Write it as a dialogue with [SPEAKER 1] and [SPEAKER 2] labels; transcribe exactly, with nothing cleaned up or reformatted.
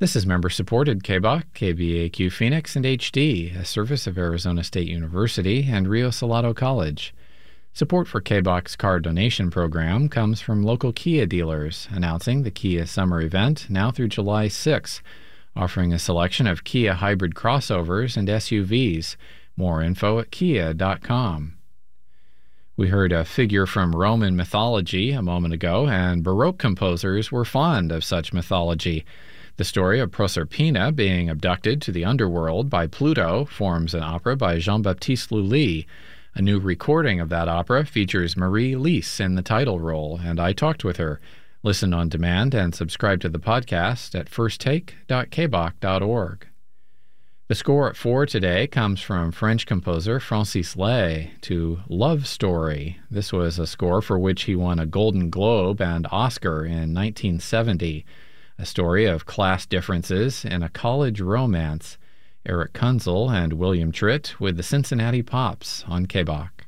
[SPEAKER 1] This is member-supported K B O C, K B A Q Phoenix, and H D, a service of Arizona State University and Rio Salado College. Support for K B O C's car donation program comes from local Kia dealers, announcing the Kia Summer Event now through July sixth, offering a selection of Kia hybrid crossovers and S U Vs. More info at kia dot com. We heard a figure from Roman mythology a moment ago, and Baroque composers were fond of such mythology. The story of Proserpina being abducted to the underworld by Pluto forms an opera by Jean-Baptiste Lully. A new recording of that opera features Marie Lise in the title role, and I talked with her. Listen on demand and subscribe to the podcast at first take dot k b o c dot org. The score at four today comes from French composer Francis Lay to Love Story. This was a score for which he won a Golden Globe and Oscar in nineteen seventy. A story of class differences in a college romance. Eric Kunzel and William Tritt with the Cincinnati Pops on K B O C.